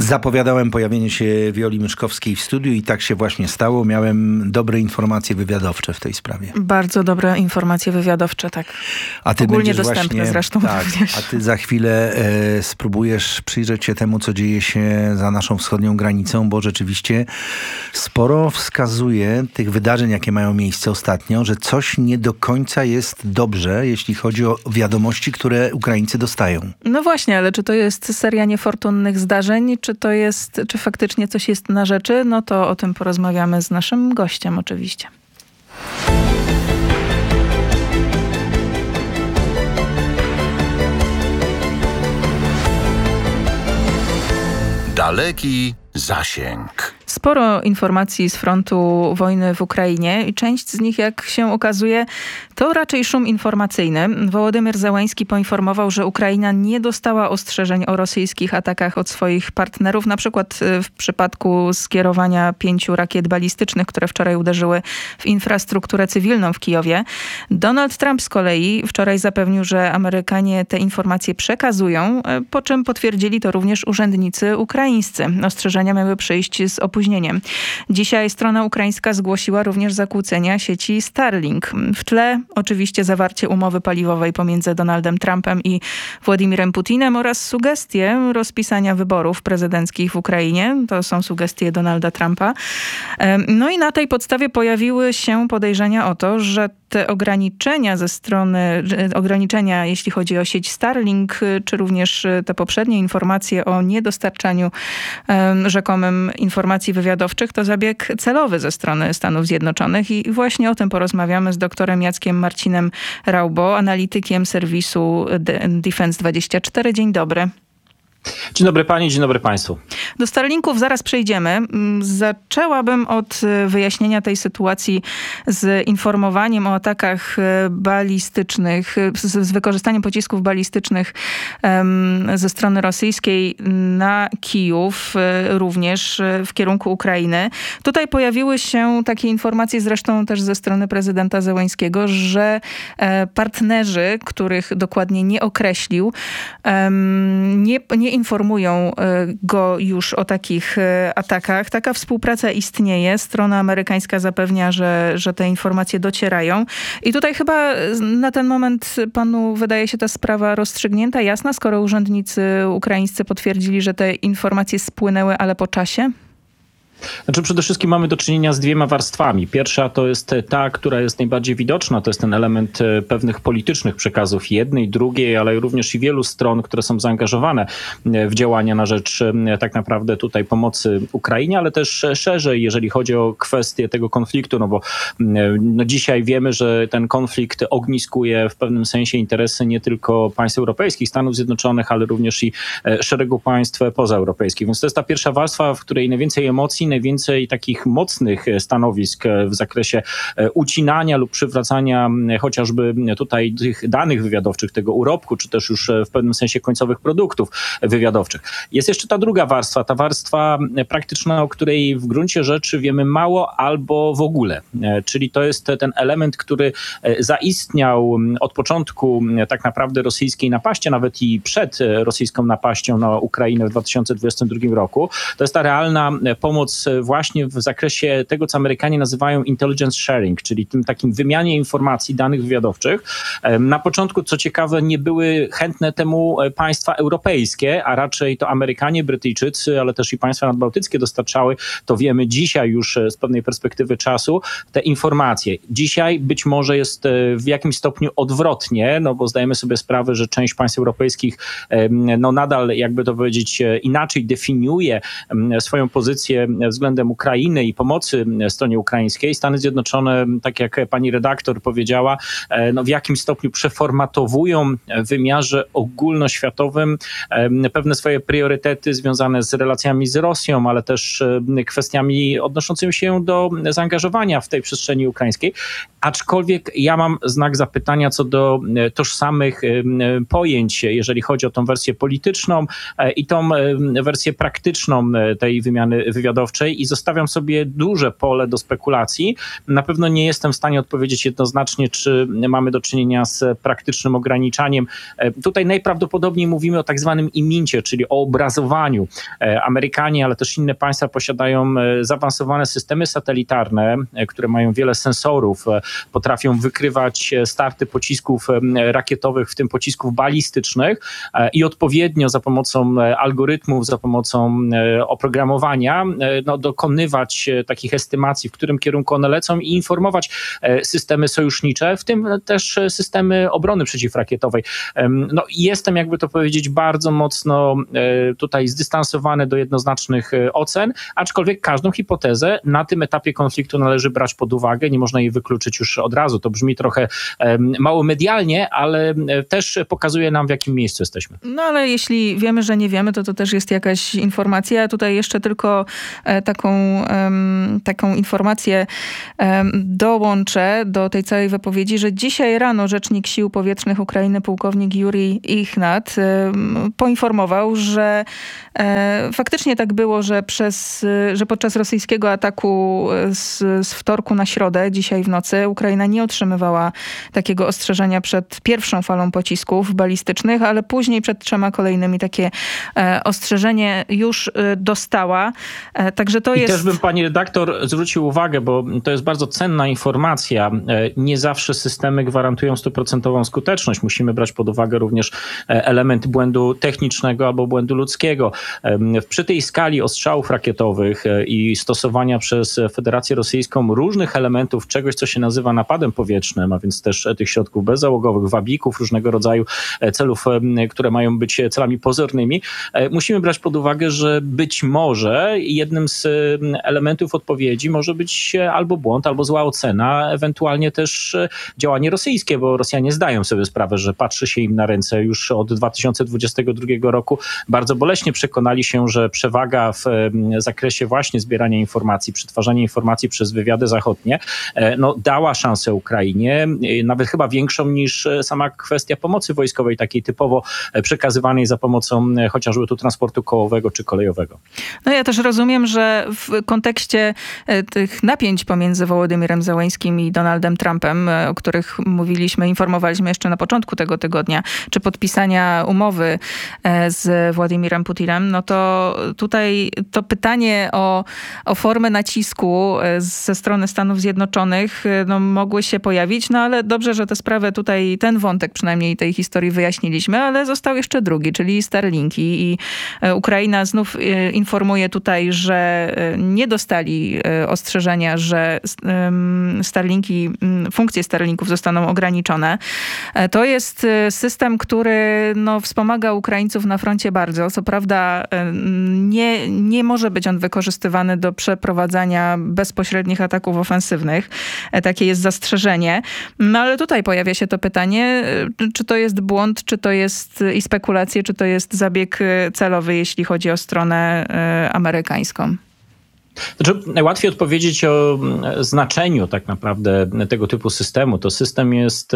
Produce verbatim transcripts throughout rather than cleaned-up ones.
Zapowiadałem pojawienie się Wioli Myszkowskiej w studiu i tak się właśnie stało. Miałem dobre informacje wywiadowcze w tej sprawie. Bardzo dobre informacje wywiadowcze, tak. A ty ogólnie będziesz dostępne właśnie, zresztą. Tak, a ty za chwilę e, spróbujesz przyjrzeć się temu, co dzieje się za naszą wschodnią granicą, bo rzeczywiście sporo wskazuje tych wydarzeń, jakie mają miejsce ostatnio, że coś nie do końca jest dobrze, jeśli chodzi o wiadomości, które Ukraińcy dostają. No właśnie, ale czy to jest seria niefortunnych zdarzeń, czy to jest, czy faktycznie coś jest na rzeczy? No to o tym porozmawiamy z naszym gościem oczywiście. Daleki zasięg. Sporo informacji z frontu wojny w Ukrainie i część z nich, jak się okazuje, to raczej szum informacyjny. Wołodymyr Zełański poinformował, że Ukraina nie dostała ostrzeżeń o rosyjskich atakach od swoich partnerów, na przykład w przypadku skierowania pięciu rakiet balistycznych, które wczoraj uderzyły w infrastrukturę cywilną w Kijowie. Donald Trump z kolei wczoraj zapewnił, że Amerykanie te informacje przekazują, po czym potwierdzili to również urzędnicy ukraińscy. Ostrzeżenia miały przyjść z opóźnieniem. Dzisiaj strona ukraińska zgłosiła również zakłócenia sieci Starlink. W tle oczywiście zawarcie umowy paliwowej pomiędzy Donaldem Trumpem i Władimirem Putinem oraz sugestie rozpisania wyborów prezydenckich w Ukrainie. To są sugestie Donalda Trumpa. No i na tej podstawie pojawiły się podejrzenia o to, że te ograniczenia ze strony, ograniczenia jeśli chodzi o sieć Starlink, czy również te poprzednie informacje o niedostarczaniu um, rzekomym informacji wywiadowczych, to zabieg celowy ze strony Stanów Zjednoczonych i właśnie o tym porozmawiamy z doktorem Jackiem Marcinem Raubo, analitykiem serwisu Defense dwadzieścia cztery. Dzień dobry. Dzień dobry pani, dzień dobry państwu. Do Starlinków zaraz przejdziemy. Zaczęłabym od wyjaśnienia tej sytuacji z informowaniem o atakach balistycznych, z, z wykorzystaniem pocisków balistycznych um, ze strony rosyjskiej na Kijów, również w kierunku Ukrainy. Tutaj pojawiły się takie informacje, zresztą też ze strony prezydenta Zełańskiego, że partnerzy, których dokładnie nie określił, um, nie, nie informują go już o takich atakach. Taka współpraca istnieje. Strona amerykańska zapewnia, że, że te informacje docierają. I tutaj chyba na ten moment panu wydaje się ta sprawa rozstrzygnięta, jasna, skoro urzędnicy ukraińscy potwierdzili, że te informacje spłynęły, ale po czasie? Znaczy przede wszystkim mamy do czynienia z dwiema warstwami. Pierwsza to jest ta, która jest najbardziej widoczna, to jest ten element pewnych politycznych przekazów jednej, drugiej, ale również i wielu stron, które są zaangażowane w działania na rzecz tak naprawdę tutaj pomocy Ukrainie, ale też szerzej, jeżeli chodzi o kwestię tego konfliktu, no bo no dzisiaj wiemy, że ten konflikt ogniskuje w pewnym sensie interesy nie tylko państw europejskich, Stanów Zjednoczonych, ale również i szeregu państw pozaeuropejskich. Więc to jest ta pierwsza warstwa, w której najwięcej emocji, najwięcej takich mocnych stanowisk w zakresie ucinania lub przywracania chociażby tutaj tych danych wywiadowczych, tego urobku, czy też już w pewnym sensie końcowych produktów wywiadowczych. Jest jeszcze ta druga warstwa, ta warstwa praktyczna, o której w gruncie rzeczy wiemy mało albo w ogóle. Czyli to jest ten element, który zaistniał od początku tak naprawdę rosyjskiej napaści, nawet i przed rosyjską napaścią na Ukrainę w dwa tysiące dwudziestym drugim roku. To jest ta realna pomoc właśnie w zakresie tego, co Amerykanie nazywają intelligence sharing, czyli tym takim wymianie informacji, danych wywiadowczych. Na początku, co ciekawe, nie były chętne temu państwa europejskie, a raczej to Amerykanie, Brytyjczycy, ale też i państwa nadbałtyckie dostarczały, to wiemy dzisiaj już z pewnej perspektywy czasu, te informacje. Dzisiaj być może jest w jakimś stopniu odwrotnie, no bo zdajemy sobie sprawę, że część państw europejskich no nadal, jakby to powiedzieć, inaczej definiuje swoją pozycję względem Ukrainy i pomocy stronie ukraińskiej. Stany Zjednoczone, tak jak pani redaktor powiedziała, no w jakim stopniu przeformatowują w wymiarze ogólnoświatowym pewne swoje priorytety związane z relacjami z Rosją, ale też kwestiami odnoszącymi się do zaangażowania w tej przestrzeni ukraińskiej. Aczkolwiek ja mam znak zapytania co do tożsamych pojęć, jeżeli chodzi o tą wersję polityczną i tą wersję praktyczną tej wymiany wywiadowczej badawczej i zostawiam sobie duże pole do spekulacji. Na pewno nie jestem w stanie odpowiedzieć jednoznacznie, czy mamy do czynienia z praktycznym ograniczaniem. Tutaj najprawdopodobniej mówimy o tak zwanym imincie, czyli o obrazowaniu. Amerykanie, ale też inne państwa posiadają zaawansowane systemy satelitarne, które mają wiele sensorów, potrafią wykrywać starty pocisków rakietowych, w tym pocisków balistycznych i odpowiednio za pomocą algorytmów, za pomocą oprogramowania no, dokonywać takich estymacji, w którym kierunku one lecą i informować systemy sojusznicze, w tym też systemy obrony przeciwrakietowej. No, jestem, jakby to powiedzieć, bardzo mocno tutaj zdystansowany do jednoznacznych ocen, aczkolwiek każdą hipotezę na tym etapie konfliktu należy brać pod uwagę, nie można jej wykluczyć już od razu. To brzmi trochę mało medialnie, ale też pokazuje nam, w jakim miejscu jesteśmy. No ale jeśli wiemy, że nie wiemy, to to też jest jakaś informacja. Ja tutaj jeszcze tylko taką, taką informację dołączę do tej całej wypowiedzi, że dzisiaj rano rzecznik Sił Powietrznych Ukrainy, pułkownik Jurij Ichnat, poinformował, że faktycznie tak było, że, przez, że podczas rosyjskiego ataku z, z wtorku na środę, dzisiaj w nocy, Ukraina nie otrzymywała takiego ostrzeżenia przed pierwszą falą pocisków balistycznych, ale później przed trzema kolejnymi takie ostrzeżenie już dostała. Także to I jest... też bym, pani redaktor, zwrócił uwagę, bo to jest bardzo cenna informacja. Nie zawsze systemy gwarantują stuprocentową skuteczność. Musimy brać pod uwagę również element błędu technicznego albo błędu ludzkiego. Przy tej skali ostrzałów rakietowych i stosowania przez Federację Rosyjską różnych elementów czegoś, co się nazywa napadem powietrznym, a więc też tych środków bezzałogowych, wabików, różnego rodzaju celów, które mają być celami pozornymi, musimy brać pod uwagę, że być może jednym z elementów odpowiedzi może być albo błąd, albo zła ocena, ewentualnie też działanie rosyjskie, bo Rosjanie zdają sobie sprawę, że patrzy się im na ręce już od dwa tysiące dwudziestego drugiego roku. Bardzo boleśnie przekonali się, że przewaga w zakresie właśnie zbierania informacji, przetwarzania informacji przez wywiady zachodnie, no, dała szansę Ukrainie, nawet chyba większą niż sama kwestia pomocy wojskowej, takiej typowo przekazywanej za pomocą chociażby tu transportu kołowego czy kolejowego. No ja też rozumiem, że w kontekście tych napięć pomiędzy Wołodymirem Zełeńskim i Donaldem Trumpem, o których mówiliśmy, informowaliśmy jeszcze na początku tego tygodnia, czy podpisania umowy z Władimirem Putinem, no to tutaj to pytanie o, o formę nacisku ze strony Stanów Zjednoczonych no, mogły się pojawić, no ale dobrze, że tę sprawę tutaj, ten wątek przynajmniej tej historii wyjaśniliśmy, ale został jeszcze drugi, czyli Starlinki i Ukraina znów informuje tutaj, że nie dostali ostrzeżenia, że Starlinki, funkcje Starlinków zostaną ograniczone. To jest system, który no, wspomaga Ukraińców na froncie bardzo. Co prawda nie, nie może być on wykorzystywany do przeprowadzania bezpośrednich ataków ofensywnych. Takie jest zastrzeżenie. No ale tutaj pojawia się to pytanie, czy to jest błąd, czy to jest i spekulacje, czy to jest zabieg celowy, jeśli chodzi o stronę amerykańską. Znaczy, najłatwiej odpowiedzieć o znaczeniu tak naprawdę tego typu systemu. To system jest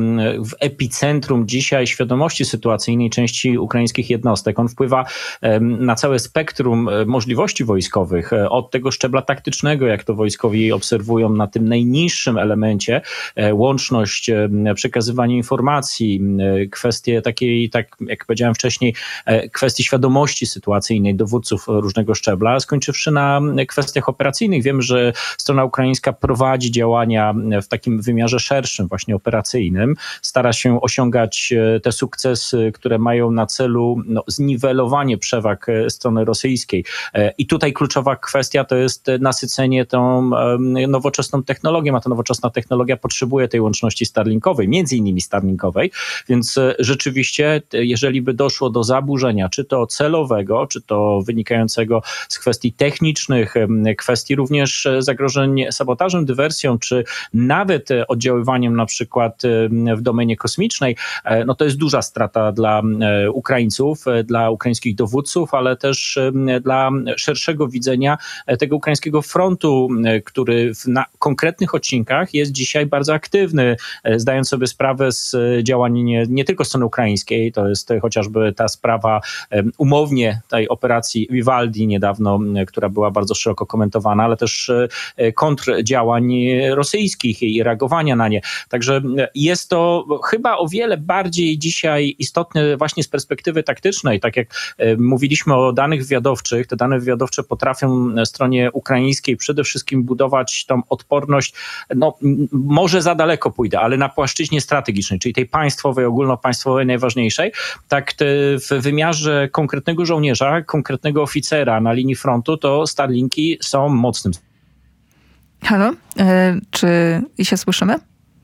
w epicentrum dzisiaj świadomości sytuacyjnej części ukraińskich jednostek. On wpływa na całe spektrum możliwości wojskowych, od tego szczebla taktycznego, jak to wojskowi obserwują na tym najniższym elemencie, łączność, przekazywanie informacji, kwestie takiej, tak jak powiedziałem wcześniej, kwestii świadomości sytuacyjnej dowódców różnego szczebla, skończywszy na kwestiach operacyjnych. Wiem, że strona ukraińska prowadzi działania w takim wymiarze szerszym, właśnie operacyjnym. Stara się osiągać te sukcesy, które mają na celu no, zniwelowanie przewag strony rosyjskiej. I tutaj kluczowa kwestia to jest nasycenie tą nowoczesną technologią, a ta nowoczesna technologia potrzebuje tej łączności starlinkowej, między innymi starlinkowej, więc rzeczywiście, jeżeli by doszło do zaburzenia, czy to celowego, czy to wynikającego z kwestii technicznych, kwestii również zagrożeń sabotażem, dywersją, czy nawet oddziaływaniem na przykład w domenie kosmicznej, no to jest duża strata dla Ukraińców, dla ukraińskich dowódców, ale też dla szerszego widzenia tego ukraińskiego frontu, który na konkretnych odcinkach jest dzisiaj bardzo aktywny, zdając sobie sprawę z działań nie, nie tylko strony ukraińskiej, to jest chociażby ta sprawa umownie tej operacji Vivaldi niedawno, która była bardzo szeroko szeroko komentowana, ale też kontrdziałań rosyjskich i reagowania na nie. Także jest to chyba o wiele bardziej dzisiaj istotne właśnie z perspektywy taktycznej. Tak jak mówiliśmy o danych wywiadowczych, te dane wywiadowcze potrafią na stronie ukraińskiej przede wszystkim budować tą odporność, no może za daleko pójdę, ale na płaszczyźnie strategicznej, czyli tej państwowej, ogólnopaństwowej, najważniejszej, tak te, w wymiarze konkretnego żołnierza, konkretnego oficera na linii frontu, to Starlinki są mocnym. Halo? E, czy i się słyszymy?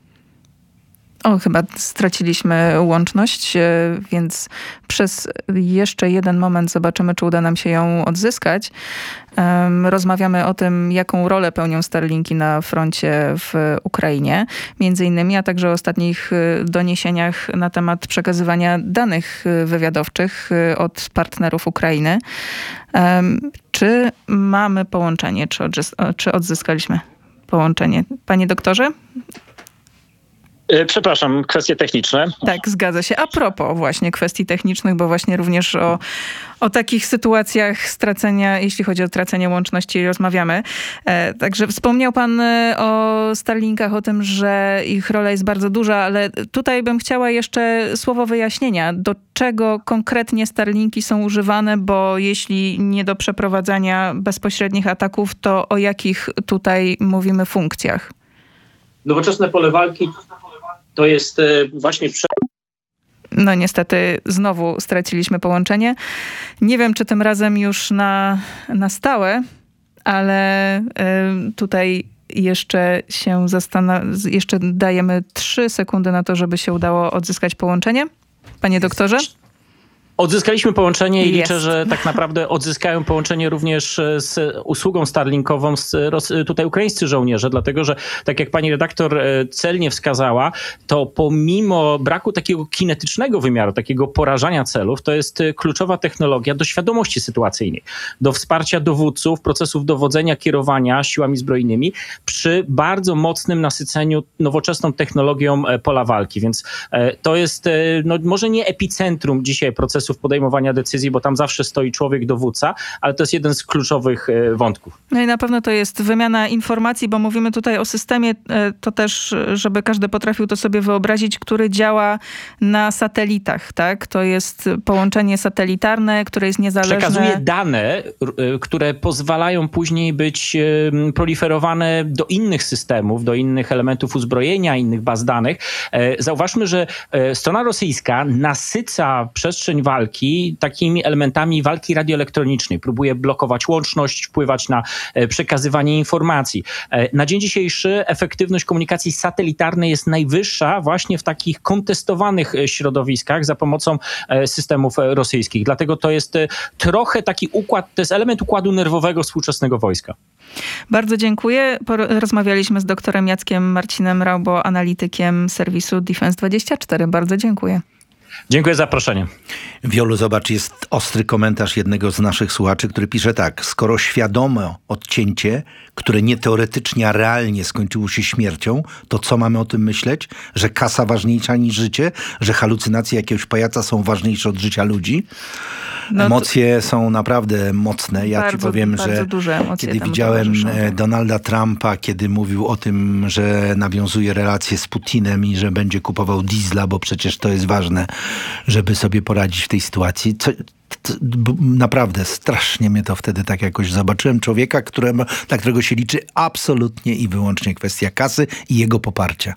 O, chyba straciliśmy łączność, więc przez jeszcze jeden moment zobaczymy, czy uda nam się ją odzyskać. Rozmawiamy o tym, jaką rolę pełnią Starlinki na froncie w Ukrainie, między innymi, a także o ostatnich doniesieniach na temat przekazywania danych wywiadowczych od partnerów Ukrainy. Czy mamy połączenie, czy, odzysk- czy odzyskaliśmy połączenie? Panie doktorze? Przepraszam, kwestie techniczne. Tak, zgadza się. A propos właśnie kwestii technicznych, bo właśnie również o, o takich sytuacjach stracenia, jeśli chodzi o tracenie łączności, rozmawiamy. E, także wspomniał pan o Starlinkach, o tym, że ich rola jest bardzo duża, ale tutaj bym chciała jeszcze słowo wyjaśnienia. Do czego konkretnie Starlinki są używane, bo jeśli nie do przeprowadzania bezpośrednich ataków, to o jakich tutaj mówimy funkcjach? Nowoczesne pole walki to jest właśnie... Prze- No niestety znowu straciliśmy połączenie. Nie wiem, czy tym razem już na, na stałe, ale y, tutaj jeszcze się zastanawiamy, jeszcze dajemy trzy sekundy na to, żeby się udało odzyskać połączenie. Panie doktorze? Odzyskaliśmy połączenie i Jest. liczę, że tak naprawdę odzyskają połączenie również z usługą starlinkową z tutaj ukraińscy żołnierze, dlatego że tak jak pani redaktor celnie wskazała, to pomimo braku takiego kinetycznego wymiaru, takiego porażania celów, to jest kluczowa technologia do świadomości sytuacyjnej, do wsparcia dowódców, procesów dowodzenia, kierowania siłami zbrojnymi przy bardzo mocnym nasyceniu nowoczesną technologią pola walki, więc to jest no, może nie epicentrum dzisiaj procesu podejmowania decyzji, bo tam zawsze stoi człowiek dowódca, ale to jest jeden z kluczowych wątków. No i na pewno to jest wymiana informacji, bo mówimy tutaj o systemie, to też, żeby każdy potrafił to sobie wyobrazić, który działa na satelitach, tak? To jest połączenie satelitarne, które jest niezależne. Przekazuje dane, które pozwalają później być proliferowane do innych systemów, do innych elementów uzbrojenia, innych baz danych. Zauważmy, że strona rosyjska nasyca przestrzeń walki takimi elementami walki radioelektronicznej. Próbuje blokować łączność, wpływać na przekazywanie informacji. Na dzień dzisiejszy efektywność komunikacji satelitarnej jest najwyższa właśnie w takich kontestowanych środowiskach za pomocą systemów rosyjskich. Dlatego to jest trochę taki układ, to jest element układu nerwowego współczesnego wojska. Bardzo dziękuję. Rozmawialiśmy z doktorem Jackiem Marcinem Raubo, analitykiem serwisu Defense dwadzieścia cztery. Bardzo dziękuję. Dziękuję za zaproszenie. Wiolu, zobacz, jest ostry komentarz jednego z naszych słuchaczy, który pisze tak. Skoro świadome odcięcie, które nie teoretycznie, a realnie skończyło się śmiercią, to co mamy o tym myśleć? Że kasa ważniejsza niż życie? Że halucynacje jakiegoś pajaca są ważniejsze od życia ludzi? No Emocje to... są naprawdę mocne. Ja bardzo, ci powiem, że kiedy widziałem Donalda Trumpa, kiedy mówił o tym, że nawiązuje relacje z Putinem i że będzie kupował diesla, bo przecież to jest ważne, żeby sobie poradzić w tej sytuacji. Co, to, naprawdę strasznie mnie to wtedy tak jakoś zobaczyłem. Człowieka, któremu, dla którego się liczy absolutnie i wyłącznie kwestia kasy i jego poparcia.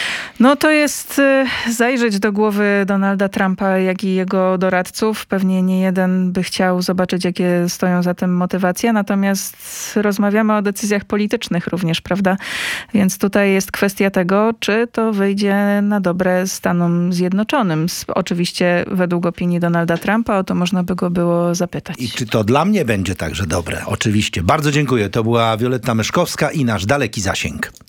No to jest y, zajrzeć do głowy Donalda Trumpa, jak i jego doradców. Pewnie nie jeden by chciał zobaczyć, jakie stoją za tym motywacje. Natomiast rozmawiamy o decyzjach politycznych również, prawda? Więc tutaj jest kwestia tego, czy to wyjdzie na dobre Stanom Zjednoczonym. Oczywiście według opinii Donalda Trumpa o to można by go było zapytać. I czy to dla mnie będzie także dobre? Oczywiście. Bardzo dziękuję. To była Wioletta Myszkowska i nasz Daleki Zasięg.